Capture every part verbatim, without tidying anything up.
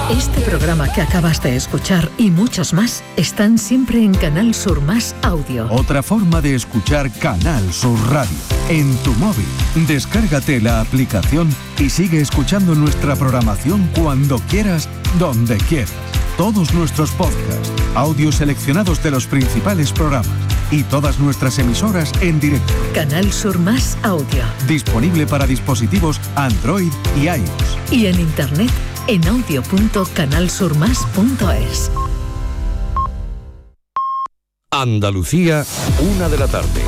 Este programa que acabas de escuchar y muchos más están siempre en Canal Sur Más Audio. Otra forma de escuchar Canal Sur Radio. En tu móvil, descárgate la aplicación y sigue escuchando nuestra programación cuando quieras, donde quieras. Todos nuestros podcasts, audios seleccionados de los principales programas y todas nuestras emisoras en directo. Canal Sur Más Audio. Disponible para dispositivos Android y iOS. Y en internet en audio punto canal sur más punto es. Andalucía, una de la tarde.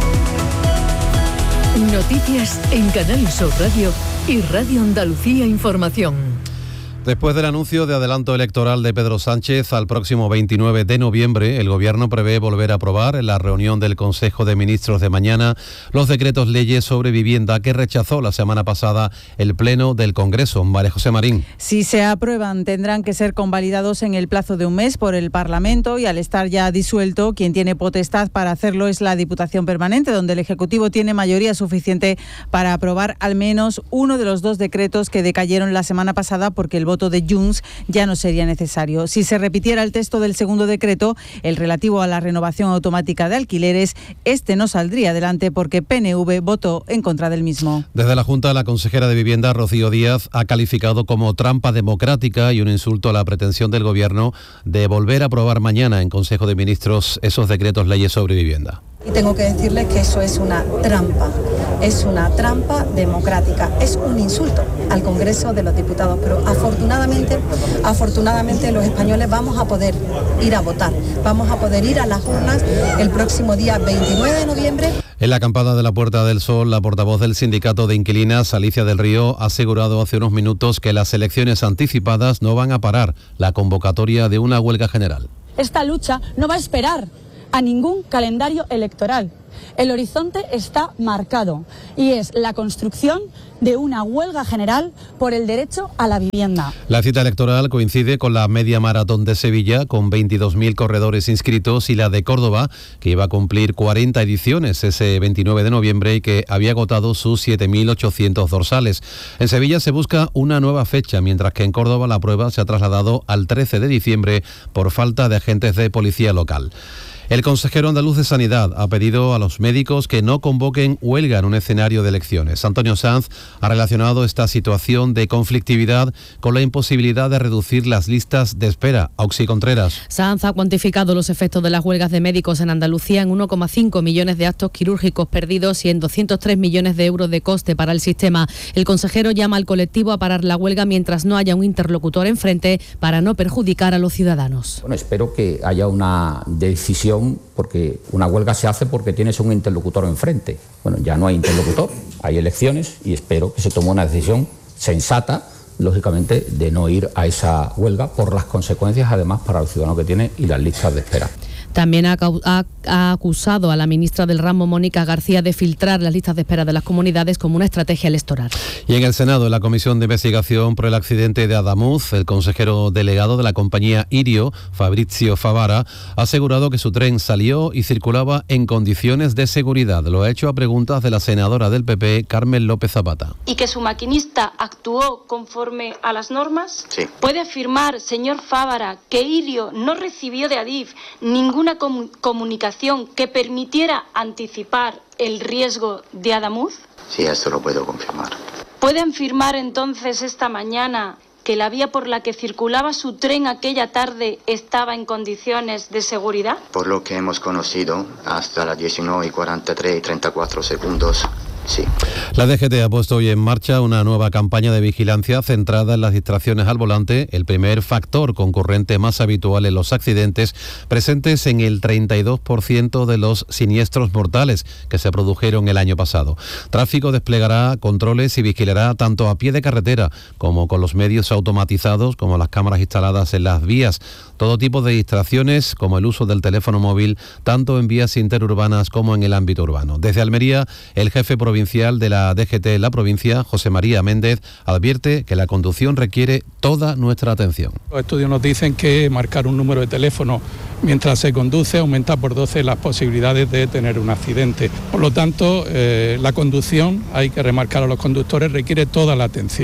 Noticias en Canal Sur Radio y Radio Andalucía Información. Después del anuncio de adelanto electoral de Pedro Sánchez al próximo veintinueve de noviembre, el Gobierno prevé volver a aprobar en la reunión del Consejo de Ministros de mañana los decretos leyes sobre vivienda que rechazó la semana pasada el Pleno del Congreso. María José Marín. Si se aprueban, tendrán que ser convalidados en el plazo de un mes por el Parlamento y al estar ya disuelto, quien tiene potestad para hacerlo es la Diputación Permanente, donde el Ejecutivo tiene mayoría suficiente para aprobar al menos uno de los dos decretos que decayeron la semana pasada porque el voto de Junts ya no sería necesario. Si se repitiera el texto del segundo decreto, el relativo a la renovación automática de alquileres, este no saldría adelante porque P N V votó en contra del mismo. Desde la Junta, la consejera de Vivienda, Rocío Díaz, ha calificado como trampa democrática y un insulto a la pretensión del Gobierno de volver a aprobar mañana en Consejo de Ministros esos decretos leyes sobre vivienda. Y tengo que decirles que eso es una trampa, es una trampa democrática, es un insulto al Congreso de los Diputados, pero afortunadamente, afortunadamente los españoles vamos a poder ir a votar, vamos a poder ir a las urnas el próximo día veintinueve de noviembre. En la acampada de la Puerta del Sol, la portavoz del Sindicato de Inquilinas, Alicia del Río, ha asegurado hace unos minutos que las elecciones anticipadas no van a parar la convocatoria de una huelga general. Esta lucha no va a esperar a ningún calendario electoral. El horizonte está marcado y es la construcción de una huelga general por el derecho a la vivienda. La cita electoral coincide con la media maratón de Sevilla, con veintidós mil corredores inscritos, y la de Córdoba, que iba a cumplir cuarenta ediciones ese veintinueve de noviembre y que había agotado sus siete mil ochocientos dorsales. En Sevilla se busca una nueva fecha, mientras que en Córdoba la prueba se ha trasladado al trece de diciembre por falta de agentes de policía local. El consejero andaluz de Sanidad ha pedido a los médicos que no convoquen huelga en un escenario de elecciones. Antonio Sanz ha relacionado esta situación de conflictividad con la imposibilidad de reducir las listas de espera. Auxi Contreras. Sanz ha cuantificado los efectos de las huelgas de médicos en Andalucía en uno coma cinco millones de actos quirúrgicos perdidos y en doscientos tres millones de euros de coste para el sistema. El consejero llama al colectivo a parar la huelga mientras no haya un interlocutor enfrente para no perjudicar a los ciudadanos. Bueno, espero que haya una decisión, porque una huelga se hace porque tienes un interlocutor enfrente. Bueno, ya no hay interlocutor, hay elecciones y espero que se tome una decisión sensata, lógicamente, de no ir a esa huelga por las consecuencias, además, para los ciudadanos que tiene y las listas de espera. También ha, ha, ha acusado a la ministra del ramo, Mónica García, de filtrar las listas de espera de las comunidades como una estrategia electoral. Y en el Senado, en la Comisión de Investigación por el accidente de Adamuz, el consejero delegado de la compañía Irio, Fabrizio Favara, ha asegurado que su tren salió y circulaba en condiciones de seguridad. Lo ha hecho a preguntas de la senadora del P P, Carmen López Zapata. ¿Y que su maquinista actuó conforme a las normas? Sí. ¿Puede afirmar, señor Favara, que Irio no recibió de Adif ningún una comu- comunicación que permitiera anticipar el riesgo de Adamuz? Sí, esto lo puedo confirmar. ¿Puede afirmar entonces esta mañana que la vía por la que circulaba su tren aquella tarde estaba en condiciones de seguridad? Por lo que hemos conocido, hasta las diecinueve y cuarenta y tres y treinta y cuatro segundos, sí. La D G T ha puesto hoy en marcha una nueva campaña de vigilancia centrada en las distracciones al volante, el primer factor concurrente más habitual en los accidentes, presentes en el treinta y dos por ciento de los siniestros mortales que se produjeron el año pasado. Tráfico desplegará controles y vigilará tanto a pie de carretera como con los medios automatizados, como las cámaras instaladas en las vías. Todo tipo de distracciones, como el uso del teléfono móvil, tanto en vías interurbanas como en el ámbito urbano. Desde Almería, el jefe provincial de la D G T en la provincia, José María Méndez, advierte que la conducción requiere toda nuestra atención. Los estudios nos dicen que marcar un número de teléfono mientras se conduce aumenta por doce las posibilidades de tener un accidente. Por lo tanto, eh, la conducción, hay que remarcar a los conductores, requiere toda la atención.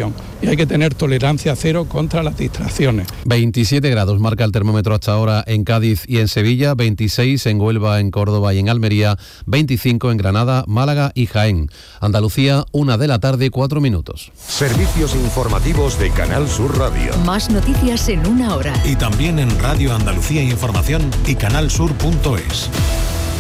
y hay que tener tolerancia cero contra las distracciones. veintisiete grados marca el termómetro hasta ahora en Cádiz y en Sevilla, veintiséis en Huelva, en Córdoba y en Almería, veinticinco en Granada, Málaga y Jaén. Andalucía, una de la tarde, cuatro minutos. Servicios informativos de Canal Sur Radio. Más noticias en una hora. Y también en Radio Andalucía Información y canal sur punto es.